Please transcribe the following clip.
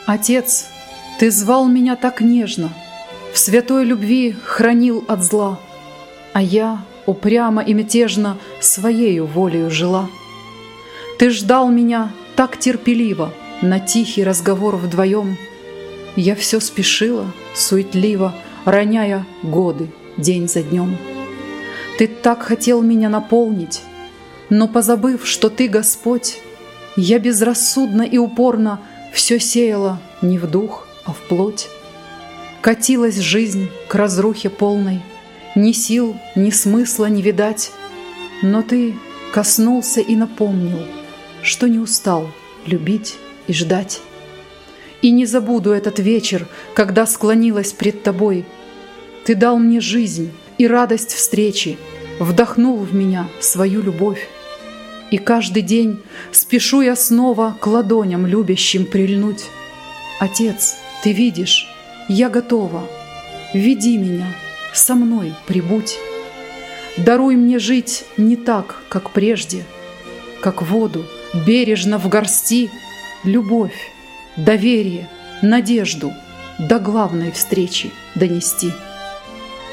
Отец, Ты звал меня так нежно, в святой любви хранил от зла, а я упрямо и мятежно своею волею жила. Ты ждал меня так терпеливо на тихий разговор вдвоем. Я все спешила, суетливо, роняя годы день за днем. Ты так хотел меня наполнить, но, позабыв, что Ты Господь, я безрассудно и упорно все сеяла не в дух, а в плоть. Катилась жизнь к разрухе полной, ни сил, ни смысла не видать. Но Ты коснулся и напомнил, что не устал любить и ждать. И не забуду этот вечер, когда склонилась пред Тобой. Ты дал мне жизнь и радость встречи, вдохнул в меня свою любовь. И каждый день спешу я снова к ладоням любящим прильнуть. Отец, Ты видишь, я готова. Веди меня, со мной прибудь. Даруй мне жить не так, как прежде, как воду бережно в горсти, любовь, доверие, надежду до главной встречи донести.